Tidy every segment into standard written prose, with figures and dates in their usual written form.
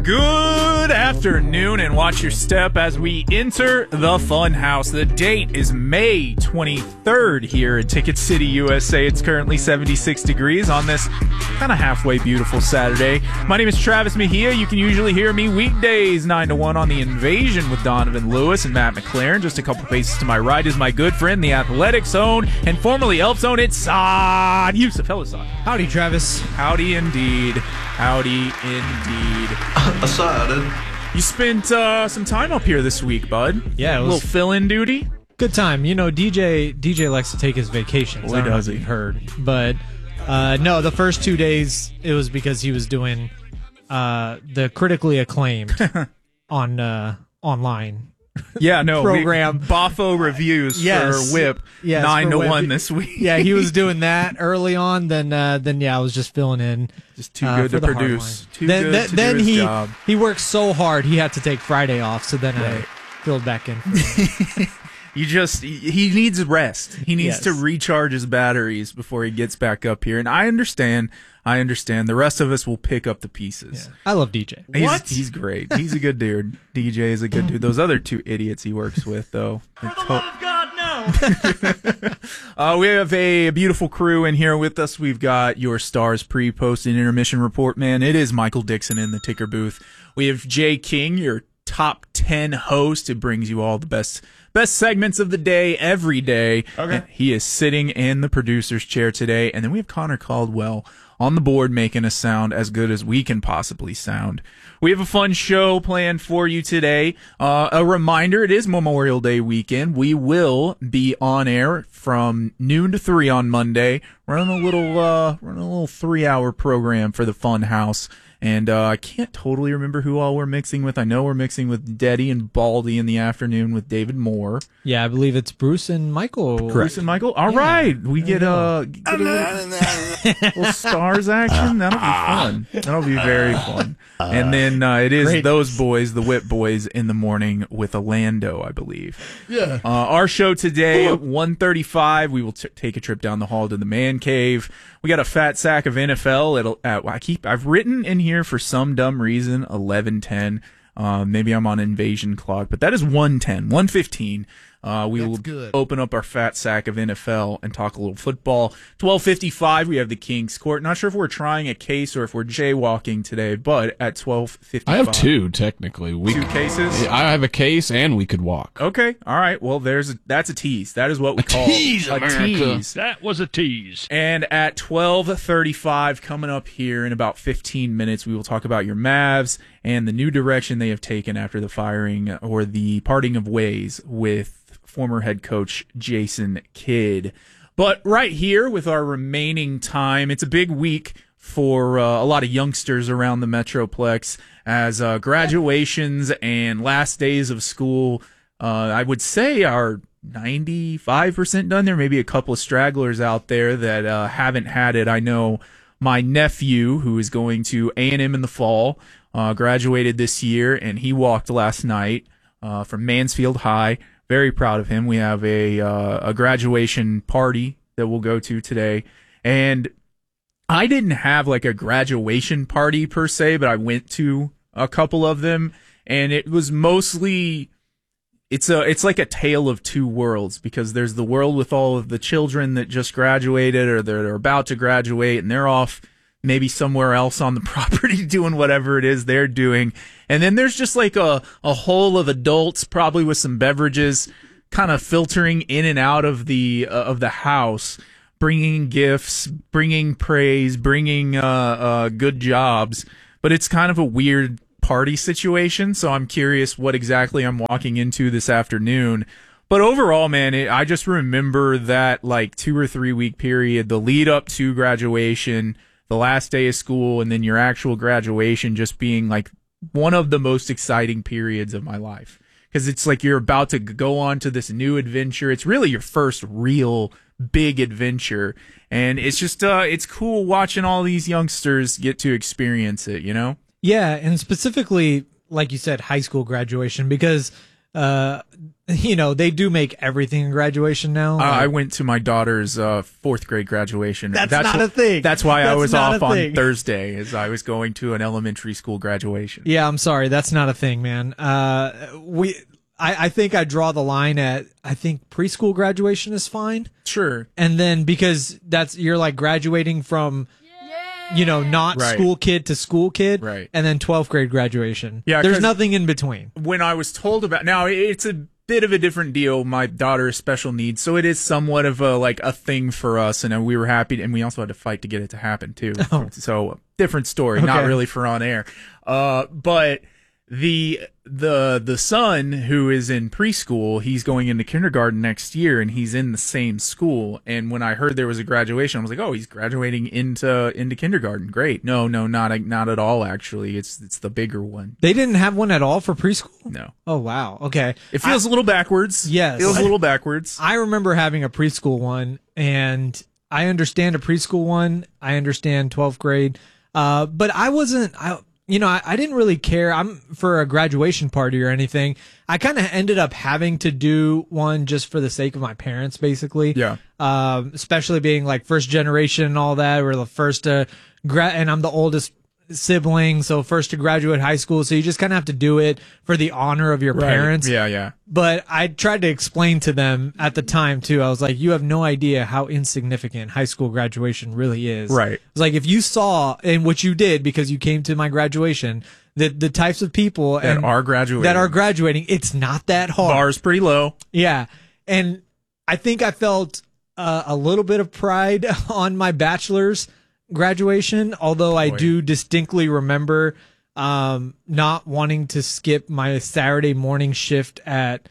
Good afternoon, and watch your step as we enter the Fun House. The date is May 23rd here at Ticket City, USA. It's currently 76 degrees on this kind of halfway beautiful Saturday. My name is Travis Mejia. You can usually hear me weekdays 9 to 1 on The Invasion with Donovan Lewis and Matt McLaren. Just a couple paces to my right is my good friend, the Athletics own and formerly Elf's own, it's Saad Yusuf. Hello, Saad. Howdy, Travis. Howdy indeed. Howdy indeed. Aside. You spent some time up here this week, bud. Yeah, it was a little fill-in duty. good time. You know, DJ likes to take his vacations. Boy, I don't know does if he. you've heard, but no, the first 2 days it was because he was doing the critically acclaimed on online. Yeah, no program. Bafo reviews Yes. for Whip. Yes, 9 to for Whip. 1 this week. Yeah, he was doing that early on. Then yeah, I was just filling in. Just too good for to the hard produce. line. Too then, good to then do his he job. he worked so hard he had to take Friday off. So then Right. I filled back in. For him. He needs rest. He needs Yes. to recharge his batteries before he gets back up here. And I understand. The rest of us will pick up the pieces. Yeah. I love DJ. He's great. He's a good dude. DJ is a good dude. Those other two idiots he works with, though. For the love of God, no! We have a beautiful crew in here with us. We've got your Stars pre, post, and intermission report, man. It is Michael Dixon in the ticker booth. We have Jay King, your top 10 host, who brings you all the best segments of the day every day. Okay. And he is sitting in the producer's chair today. And then we have Connor Caldwell on the board making us sound as good as we can possibly sound. We have a fun show planned for you today. A reminder, it is Memorial Day weekend. We will be on air from noon to 3 on Monday. Running a little 3-hour program for the Fun House. And I can't totally remember who all we're mixing with. I know we're mixing with Deddy and Baldy in the afternoon with David Moore. Yeah, I believe it's Bruce and Michael. Bruce and Michael? All right. We get a little Stars action. That'll be fun. That'll be very fun. And then it is great. those boys, the Whip Boys, in the morning with Orlando, I believe. Yeah. Our show today, 1:35. We will take a trip down the hall to the man cave. We got a fat sack of NFL. I've written in here for some dumb reason 11:10. Maybe I'm on invasion clock, but that is 1:10, 1:15. We will good. open up our fat sack of NFL and talk a little football. 12:55, we have the King's Court. Not sure if we're trying a case or if we're jaywalking today, but at 12:55. I have two, technically. Two cases? I have a case, and we could walk. Okay, all right. Well, that's a tease. That is what we call tease, a America. tease. That was a tease. And at 12:35, coming up here in about 15 minutes, we will talk about your Mavs and the new direction they have taken after the firing or the parting of ways with former head coach Jason Kidd. But right here with our remaining time, it's a big week for a lot of youngsters around the Metroplex as graduations and last days of school, I would say, are 95% done. There may be a couple of stragglers out there that haven't had it. I know my nephew, who is going to A&M in the fall, graduated this year, and he walked last night from Mansfield High. Very proud of him. We have a graduation party that we'll go to today. And I didn't have like a graduation party per se, but I went to a couple of them, and it was mostly it's like a tale of two worlds, because there's the world with all of the children that just graduated or they're about to graduate and they're off maybe somewhere else on the property doing whatever it is they're doing. And then there's just like a whole of adults, probably with some beverages, kind of filtering in and out of the house, bringing gifts, bringing praise, bringing good jobs. But it's kind of a weird party situation, so I'm curious what exactly I'm walking into this afternoon. But overall, man, I just remember that like 2 or 3 week period, the lead up to graduation, the last day of school, and then your actual graduation just being like one of the most exciting periods of my life. Because it's like you're about to go on to this new adventure. It's really your first real big adventure. And it's just, it's cool watching all these youngsters get to experience it, you know? Yeah, and specifically, like you said, high school graduation, because they do make everything a graduation now. I went to my daughter's fourth grade graduation. That's not a thing. That's why I That's was not off a on thing. Thursday, as I was going to an elementary school graduation. Yeah, I'm sorry. That's not a thing, man. I think I draw the line at, I think preschool graduation is fine. Sure. And then because you're like graduating from, not Right. school kid to school kid. Right. And then 12th grade graduation. Yeah, There's 'cause- nothing in between. When I was told about, now it's a bit of a different deal. My daughter is special needs, so it is somewhat of a thing for us, and we were happy, and we also had to fight to get it to happen too. Oh. So different story, not Okay. really for on air. But the son who is in preschool, he's going into kindergarten next year, and he's in the same school. And when I heard there was a graduation, I was like, oh, he's graduating into kindergarten. Great. No, not at all. Actually, it's the bigger one. They didn't have one at all for preschool? No, Oh, wow. Okay. it feels a little backwards. Yes. feels a little backwards. I remember having a preschool one, and I understand a preschool one. I understand 12th grade. But I wasn't, I didn't really care. For a graduation party or anything. I kind of ended up having to do one just for the sake of my parents, basically. Yeah. Especially being like first generation and all that. We're the first to and I'm the oldest sibling, so first to graduate high school. So you just kind of have to do it for the honor of your parents. Yeah. But I tried to explain to them at the time too. I was like, you have no idea how insignificant high school graduation really is. Right. It's like if you saw, and what you did because you came to my graduation, the types of people That are graduating. it's not that hard. Bar's pretty low. Yeah. And I think I felt a little bit of pride on my bachelor's graduation, although I Boy. do distinctly remember not wanting to skip my Saturday morning shift at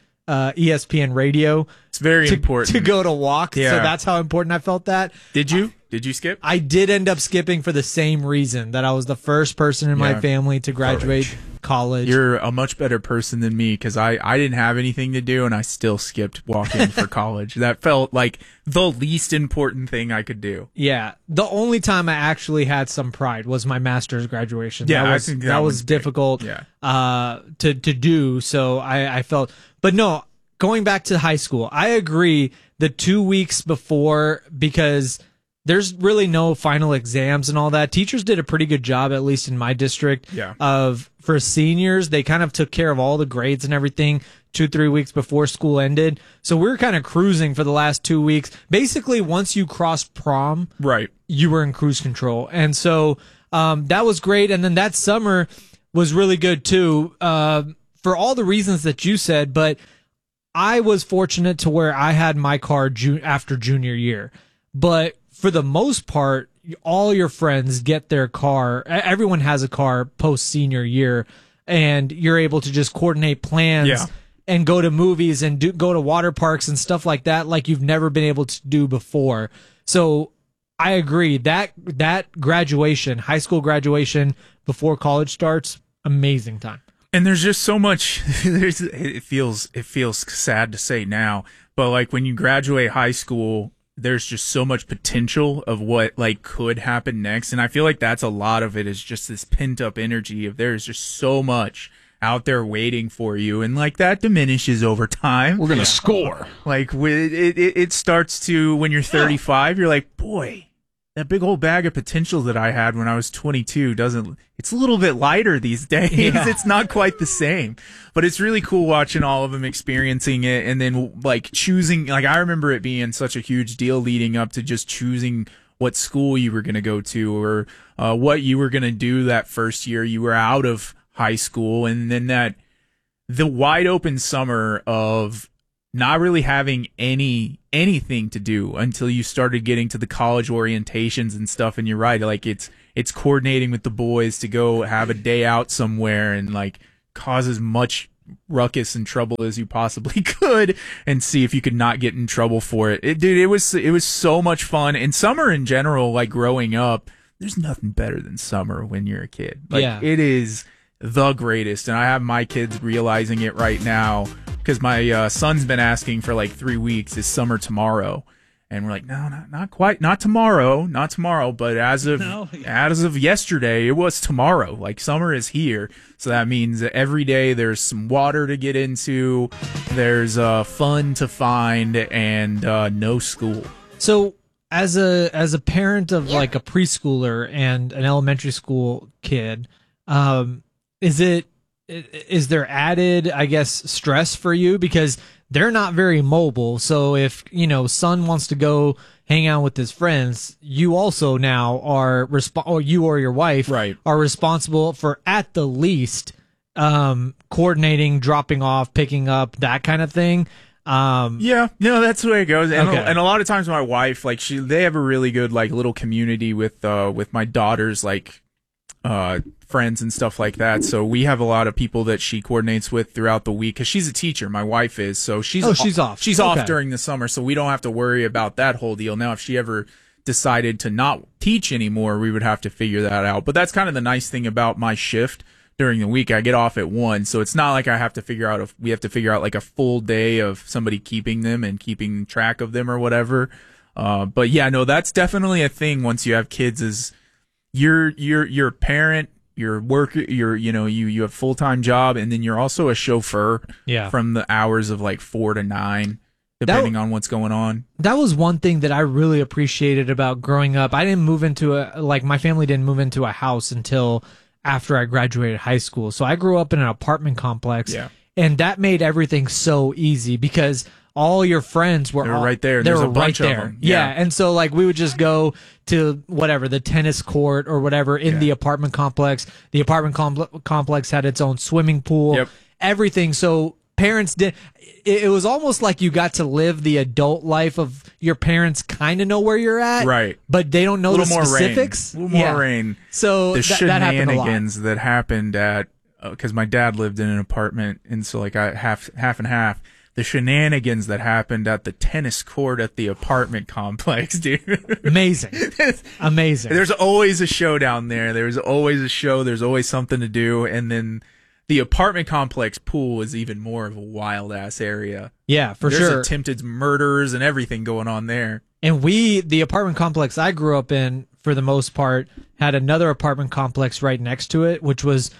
ESPN radio It's very important. to go to walk. Yeah. So that's how important I felt that. Did you skip? I did end up skipping for the same reason, that I was the first person in my Yeah. family to graduate college. You're a much better person than me, because I didn't have anything to do and I still skipped walking for college. That felt like the least important thing I could do. Yeah, the only time I actually had some pride was my master's graduation. Yeah, that I was, think that that was one's great. difficult. Yeah. To do. So I felt, but no, going back to high school, I agree. The 2 weeks before, because there's really no final exams and all that. Teachers did a pretty good job, at least in my district. Yeah. For seniors, they kind of took care of all the grades and everything 2-3 weeks before school ended. So we were kind of cruising for the last 2 weeks. Basically, once you crossed prom, Right. you were in cruise control. And so that was great. And then that summer was really good too, for all the reasons that you said. But I was fortunate to where I had my car after junior year. But for the most part, all your friends get their car. Everyone has a car post senior year, and you're able to just coordinate plans. Yeah. And go to movies and go to water parks and stuff like that, like you've never been able to do before. So I agree that graduation, high school graduation before college starts, amazing time. And there's just so much. It feels sad to say now, but like when you graduate high school, there's just so much potential of what like could happen next. And I feel like that's a lot of it, is just this pent up energy of there's just so much out there waiting for you, and like that diminishes over time. We're gonna score. Like it starts to, when you're 35, you're like, boy, that big old bag of potential that I had when I was 22 it's a little bit lighter these days. Yeah. It's not quite the same, but it's really cool watching all of them experiencing it, and then like choosing, like I remember it being such a huge deal leading up to just choosing what school you were going to go to, or what you were going to do that first year you were out of high school. And then the wide open summer of not really having anything to do until you started getting to the college orientations and stuff. And you're right, like it's coordinating with the boys to go have a day out somewhere and like cause as much ruckus and trouble as you possibly could, and see if you could not get in trouble for it. Dude, it was so much fun. And summer in general, like growing up, there's nothing better than summer when you're a kid. Like Yeah. it is the greatest, and I have my kids realizing it right now, because my son's been asking for like 3 weeks, is summer tomorrow? And we're like, no, not quite, not tomorrow, but as of yesterday, it was tomorrow. Like, summer is here, so that means that every day there's some water to get into, there's fun to find, and no school. So, as a parent of like a preschooler and an elementary school kid, is there added, I guess, stress for you because they're not very mobile? So if, son wants to go hang out with his friends, you also now are or you or your wife Right. are responsible for, at the least, coordinating, dropping off, picking up, that kind of thing. Yeah, that's the way it goes. And, Okay. and a lot of times my wife, like, they have a really good, like, little community with my daughter's, like, friends and stuff like that. So we have a lot of people that she coordinates with throughout the week, because she's a teacher, my wife is. So she's off. She's Okay. off during the summer, so we don't have to worry about that whole deal. Now, if she ever decided to not teach anymore, we would have to figure that out. But that's kind of the nice thing about my shift. During the week, I get off at 1, so it's not like we have to figure out like a full day of somebody keeping them and keeping track of them or whatever. But yeah, no, that's definitely a thing once you have kids. Is you're a parent, you're you have full-time job, and then you're also a chauffeur. Yeah. From the hours of like 4 to 9, depending on what's going on. That was one thing that I really appreciated about growing up. I didn't move into my family didn't move into a house until after I graduated high school. So I grew up in an apartment complex. Yeah. And that made everything so easy because all your friends were right there. They There's were a bunch right of there. them. Yeah. Yeah. And so like we would just go to whatever, the tennis court or whatever in the apartment complex. The apartment complex had its own swimming pool, Yep. everything. So parents did. It was almost like you got to live the adult life of your parents. Kind of know where you're at, Right. But they don't know the specifics. A little more rain. So The that happened a lot. shenanigans that happened at, because my dad lived in an apartment, and so like I half and half. The shenanigans that happened at the tennis court at the apartment complex, dude. Amazing. There's always a show down there. There's always a show. There's always something to do, and then the apartment complex pool is even more of a wild ass area. Yeah, for There's sure. attempted murders and everything going on there. And the apartment complex I grew up in, for the most part, had another apartment complex right next to it, which was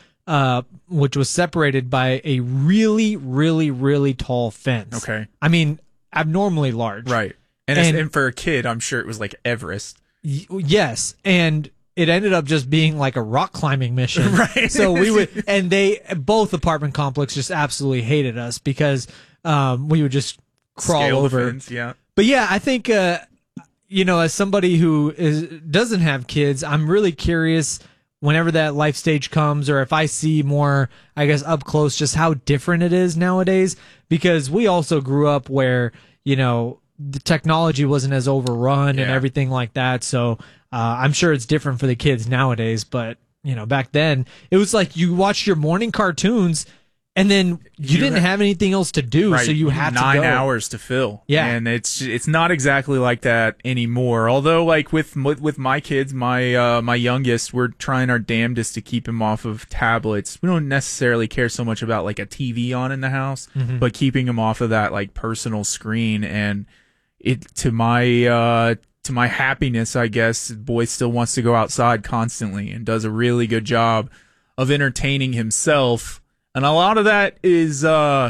separated by a really, really, really tall fence. Okay. I mean, abnormally large. Right. And for a kid, I'm sure it was like Everest. Yes, and it ended up just being like a rock climbing mission. Right. So we would, and both apartment complexes just absolutely hated us because we would just crawl Scale the over. fence, yeah. But yeah, I think as somebody who doesn't have kids, I'm really curious whenever that life stage comes, or if I see more, I guess, up close, just how different it is nowadays. Because we also grew up where the technology wasn't as overrun and Yeah. everything like that. So I'm sure it's different for the kids nowadays. But back then it was like you watched your morning cartoons, and then you didn't have anything else to do, Right. so you had 9 to go. hours to fill. Yeah. And it's not exactly like that anymore. Although, like with my kids, my youngest, we're trying our damnedest to keep him off of tablets. We don't necessarily care so much about like a TV on in the house, but keeping him off of that like personal screen. And it to my happiness, I guess, boy still wants to go outside constantly and does a really good job of entertaining himself. And a lot of that is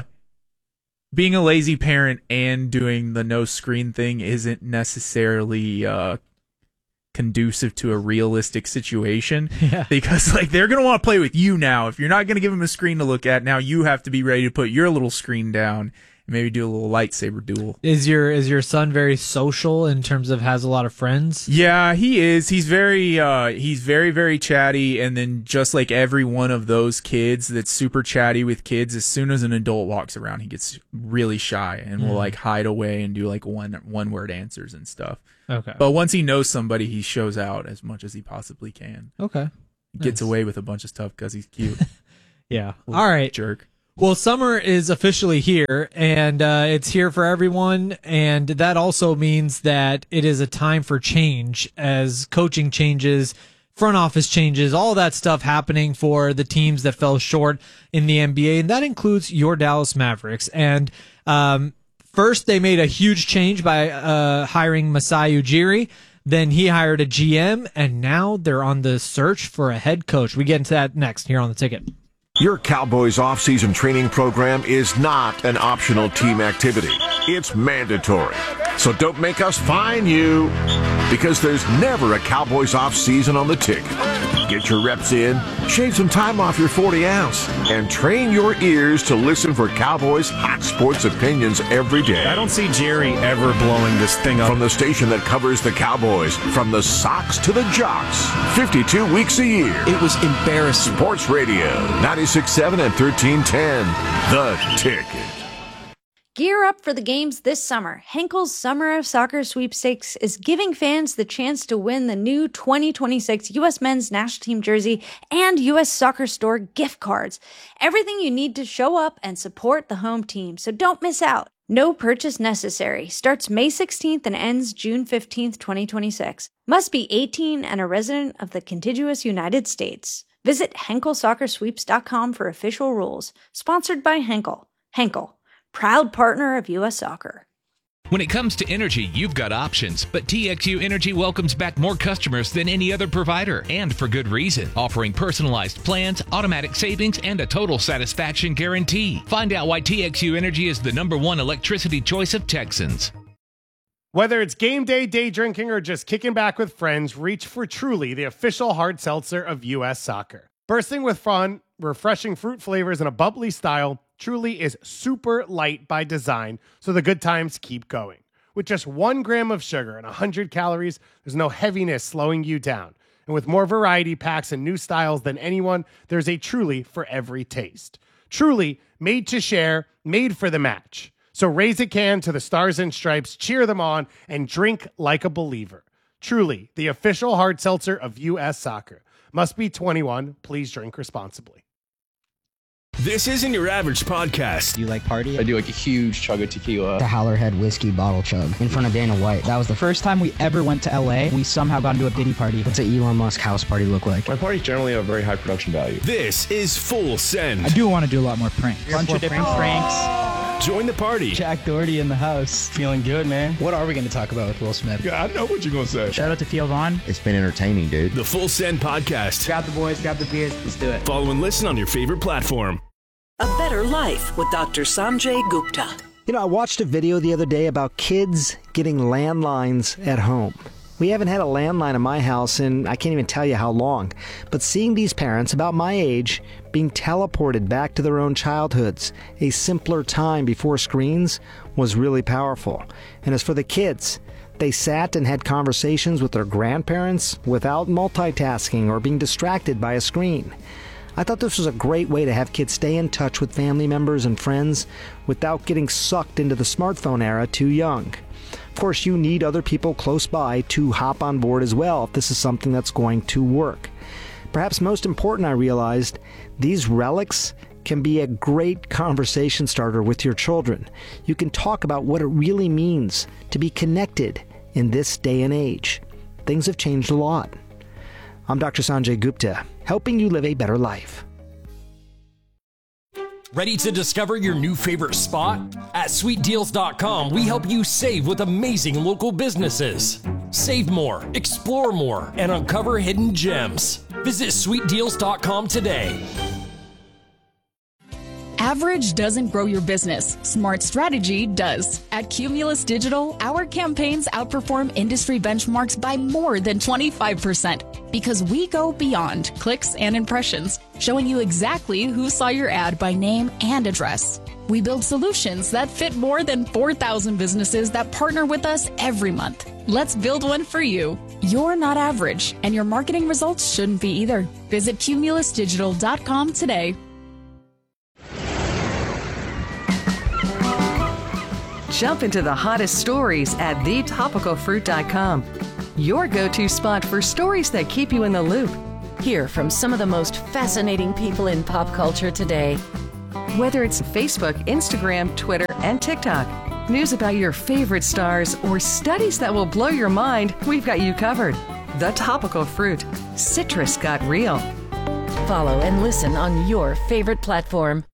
being a lazy parent and doing the no screen thing isn't necessarily conducive to a realistic situation. Yeah. Because like they're gonna want to play with you now. If you're not gonna give them a screen to look at, now you have to be ready to put your little screen down and maybe do a little lightsaber duel. Is your son very social in terms of has a lot of friends? Yeah, he is. He's very, very chatty. And then just like every one of those kids that's super chatty with kids, as soon as an adult walks around, he gets really shy and will like hide away and do like one word answers and stuff. Okay. But once he knows somebody, he shows out as much as he possibly can. Okay. He gets Nice. away with a bunch of stuff because he's cute. Yeah. All right. Jerk. Well, summer is officially here, and it's here for everyone, and that also means that it is a time for change as coaching changes, front office changes, all that stuff happening for the teams that fell short in the NBA, and that includes your Dallas Mavericks. And First, they made a huge change by hiring Masai Ujiri. Then he hired a GM, and now they're on the search for a head coach. We get into that next here on The Ticket. Your Cowboys off-season training program is not an optional team activity. It's mandatory. So don't make us fine you, because there's never a Cowboys off-season on the ticket. Get your reps in, shave some time off your 40-ounce, and train your ears to listen for Cowboys hot sports opinions every day. I don't see Jerry ever blowing this thing up. From the station that covers the Cowboys, from the Sox to the Jocks, 52 weeks a year. It was embarrassing. Sports Radio, 96.7 and 1310. The Ticket. Gear up for the games this summer. Henkel's Summer of Soccer Sweepstakes is giving fans the chance to win the new 2026 U.S. Men's National Team jersey and U.S. Soccer Store gift cards. Everything you need to show up and support the home team, so don't miss out. No purchase necessary. Starts May 16th and ends June 15th, 2026. Must be 18 and a resident of the contiguous United States. Visit HenkelSoccerSweeps.com for official rules. Sponsored by Henkel. Henkel, proud partner of U.S. Soccer. When it comes to energy, you've got options, but TXU Energy welcomes back more customers than any other provider, and for good reason, offering personalized plans, automatic savings, and a total satisfaction guarantee. Find out why TXU Energy is the #1 electricity choice of Texans. Whether it's game day, day drinking, or just kicking back with friends, reach for Truly, the official hard seltzer of U.S. Soccer. Bursting with fun, refreshing fruit flavors, and a bubbly style, Truly is super light by design, so the good times keep going. With just 1 gram of sugar and 100 calories, there's no heaviness slowing you down. And with more variety packs and new styles than anyone, there's a Truly for every taste. Truly, made to share, made for the match. So raise a can to the Stars and Stripes, cheer them on, and drink like a believer. Truly, the official hard seltzer of U.S. Soccer. Must be 21. Please drink responsibly. This isn't your average podcast. Do you like party? I do like a huge chug of tequila. The Howlerhead whiskey bottle chug in front of Dana White. That was the first time we ever went to LA. We somehow got into a Diddy party. What's an Elon Musk house party look like? My parties generally have very high production value. This is Full Send. I do want to do a lot more pranks. Bunch of different pranks. Join the party. Jack Doherty in the house. Feeling good, man. What are we going to talk about with Will Smith? Yeah, I know what you're going to say. Shout out to Theo Vaughn. It's been entertaining, dude. The Full Send podcast. Grab the boys, grab the beers. Let's do it. Follow and listen on your favorite platform. A Better Life with Dr. Sanjay Gupta. You know, I watched a video the other day about kids getting landlines at home. We haven't had a landline in my house in I can't even tell you how long. But seeing these parents about my age being teleported back to their own childhoods, a simpler time before screens, was really powerful. And as for the kids, they sat and had conversations with their grandparents without multitasking or being distracted by a screen. I thought this was a great way to have kids stay in touch with family members and friends without getting sucked into the smartphone era too young. Of course, you need other people close by to hop on board as well if this is something that's going to work. Perhaps most important, I realized, these relics can be a great conversation starter with your children. You can talk about what it really means to be connected in this day and age. Things have changed a lot. I'm Dr. Sanjay Gupta, helping you live a better life. Ready to discover your new favorite spot? At SweetDeals.com, we help you save with amazing local businesses. Save more, explore more, and uncover hidden gems. Visit SweetDeals.com today. Average doesn't grow your business. Smart strategy does. At Cumulus Digital, our campaigns outperform industry benchmarks by more than 25% because we go beyond clicks and impressions, showing you exactly who saw your ad by name and address. We build solutions that fit more than 4,000 businesses that partner with us every month. Let's build one for you. You're not average, and your marketing results shouldn't be either. Visit CumulusDigital.com today. Jump into the hottest stories at thetopicalfruit.com. Your go-to spot for stories that keep you in the loop. Hear from some of the most fascinating people in pop culture today. Whether it's Facebook, Instagram, Twitter, and TikTok, news about your favorite stars, or studies that will blow your mind, we've got you covered. The Topical Fruit. Citrus got real. Follow and listen on your favorite platform.